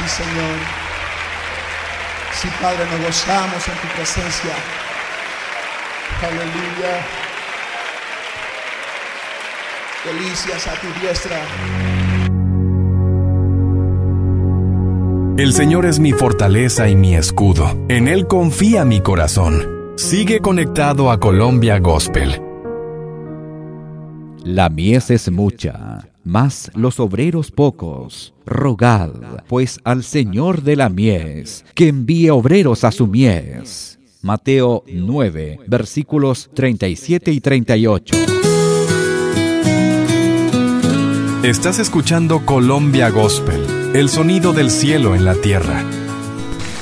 Sí, Señor. Sí, Padre, nos gozamos en tu presencia. Aleluya. Delicias a tu diestra. El Señor es mi fortaleza y mi escudo. En Él confía mi corazón. Sigue conectado a Colombia Gospel. La mies es mucha, mas los obreros pocos. Rogad, pues, al Señor de la mies, que envíe obreros a su mies. Mateo 9, versículos 37 y 38. Estás escuchando Colombia Gospel, el sonido del cielo en la tierra.